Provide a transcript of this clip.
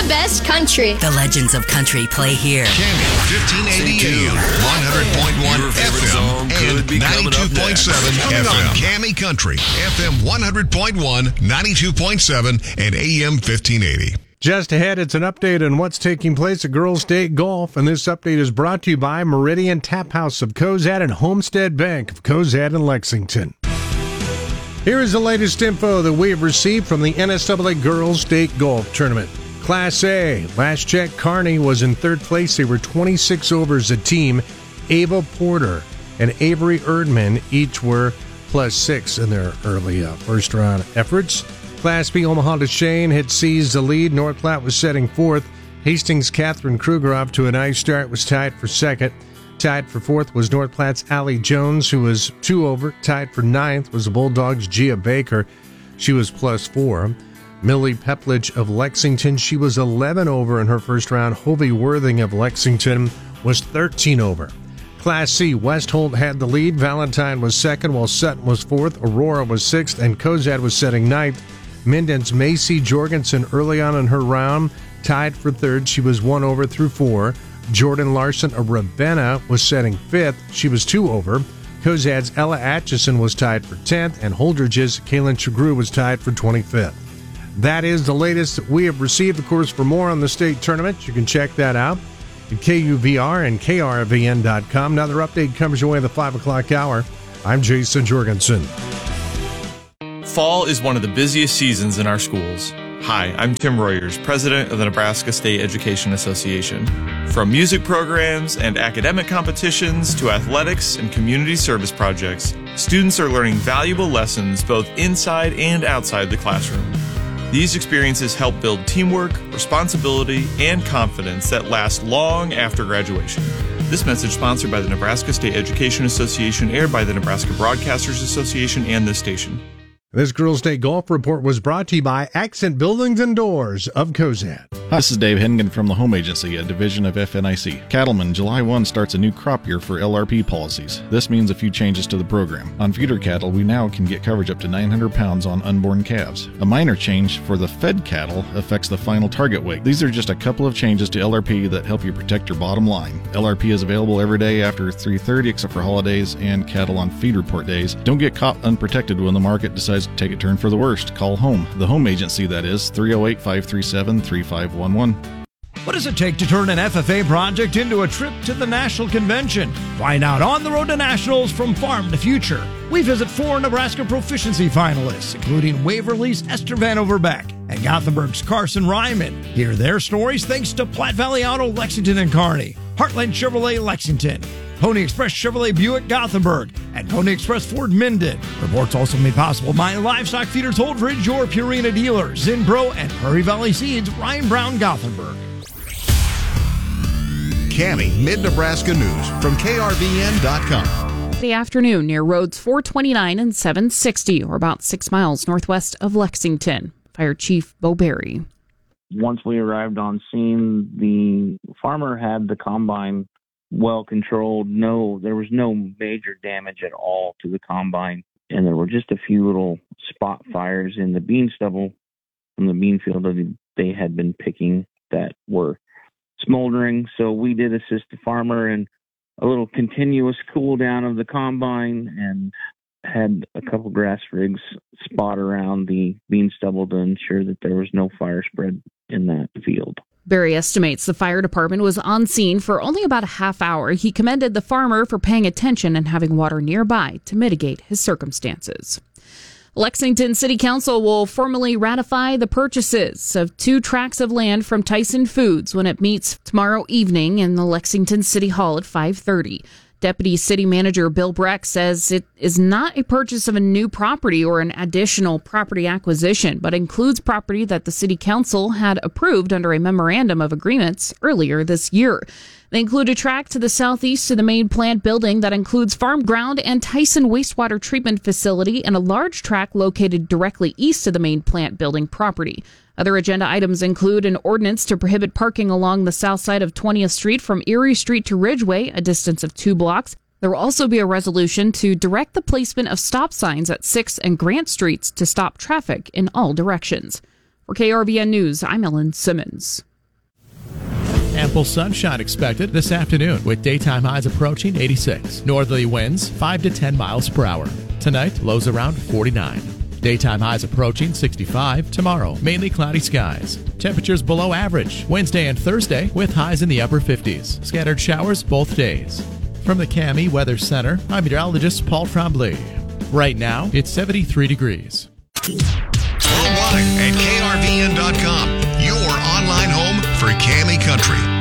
best country. The legends of country play here. Cammy, 1580 AM, 100.1 FM, and 92.7 FM. Cammy Country, FM 100.1, 92.7, and AM 1580. Just ahead, it's an update on what's taking place at Girls State Golf, and this update is brought to you by Meridian Tap House of Cozad and Homestead Bank of Cozad and Lexington. Here is the latest info that we have received from the NSAA Girls State Golf Tournament. Class A, last check, Kearney was in third place. They were 26 overs a team. Ava Porter and Avery Erdman each were +6 in their early first-round efforts. Class B, Omaha DeShane had seized the lead. North Platte was setting fourth. Hastings' Catherine Kruger off to a nice start, was tied for second. Tied for fourth was North Platte's Allie Jones, who was 2 over. Tied for ninth was the Bulldogs' Gia Baker. She was +4. Millie Pepledge of Lexington, she was 11 over in her first round. Hovey Worthing of Lexington was 13 over. Class C, Westholt had the lead. Valentine was second, while Sutton was fourth. Aurora was sixth, and Cozad was setting ninth. Minden's Macy Jorgensen early on in her round tied for third. She was 1 over through 4. Jordan Larson of Ravenna was setting fifth. She was 2 over. Cozad's Ella Atchison was tied for 10th, and Holdridge's Kaylin Chagru was tied for 25th. That is the latest that we have received. Of course, for more on the state tournament, you can check that out at KUVR and KRVN.com. Another update comes your way at the 5 o'clock hour. I'm Jason Jorgensen. Fall is one of the busiest seasons in our schools. Hi, I'm Tim Royers, president of the Nebraska State Education Association. From music programs and academic competitions to athletics and community service projects, students are learning valuable lessons both inside and outside the classroom. These experiences help build teamwork, responsibility, and confidence that last long after graduation. This message sponsored by the Nebraska State Education Association, aired by the Nebraska Broadcasters Association and this station. This Girls Day Golf Report was brought to you by Accent Buildings and Doors of Cozad. Hi, this is Dave Hennigan from the Home Agency, a division of FNIC. Cattlemen, July 1 starts a new crop year for LRP policies. This means a few changes to the program. On feeder cattle, we now can get coverage up to 900 pounds on unborn calves. A minor change for the fed cattle affects the final target weight. These are just a couple of changes to LRP that help you protect your bottom line. LRP is available every day after 3:30 except for holidays and cattle on feed report days. Don't get caught unprotected when the market decides to take a turn for the worst. Call home. The Home Agency, that is, 308-537-3511. What does it take to turn an FFA project into a trip to the National Convention? Find out on the road to Nationals from Farm to Future. We visit 4 Nebraska Proficiency finalists, including Waverly's Esther Van Overbeck and Gothenburg's Carson Ryman. Hear their stories thanks to Platte Valley Auto Lexington and Kearney, Heartland Chevrolet Lexington, Pony Express Chevrolet Buick Gothenburg, and Pony Express Ford Minden. Reports also made possible by Livestock Feeders Holdridge, your Purina dealer, Zinpro, and Prairie Valley Seeds, Ryan Brown Gothenburg. Cammy, Mid-Nebraska News from KRVN.com. The afternoon near roads 429 and 760, or about 6 miles northwest of Lexington. Fire Chief Bo Berry. Once we arrived on scene, the farmer had the combine well controlled. There was no major damage at all to the combine, and there were just a few little spot fires in the bean stubble from the bean field that they had been picking that were smoldering. So we did assist the farmer in a little continuous cool down of the combine and had a couple grass rigs spot around the bean stubble to ensure that there was no fire spread in that field. Berry estimates the fire department was on scene for only about a half hour. He commended the farmer for paying attention and having water nearby to mitigate his circumstances. Lexington City Council will formally ratify the purchases of 2 tracts of land from Tyson Foods when it meets tomorrow evening in the Lexington City Hall at 5:30. Deputy City Manager Bill Breck says it is not a purchase of a new property or an additional property acquisition, but includes property that the City Council had approved under a memorandum of agreements earlier this year. They include a tract to the southeast of the main plant building that includes farm ground and Tyson wastewater treatment facility, and a large tract located directly east of the main plant building property. Other agenda items include an ordinance to prohibit parking along the south side of 20th Street from Erie Street to Ridgeway, a distance of 2 blocks. There will also be a resolution to direct the placement of stop signs at 6th and Grant Streets to stop traffic in all directions. For KRVN News, I'm Ellen Simmons. Ample sunshine expected this afternoon with daytime highs approaching 86. Northerly winds 5 to 10 miles per hour. Tonight, lows around 49. Daytime highs approaching 65. Tomorrow, mainly cloudy skies. Temperatures below average Wednesday and Thursday with highs in the upper 50s. Scattered showers both days. From the Cami Weather Center, I'm meteorologist Paul Tremblay. Right now, it's 73 degrees. Worldwide at KRVN.com, your online home for Cami Country.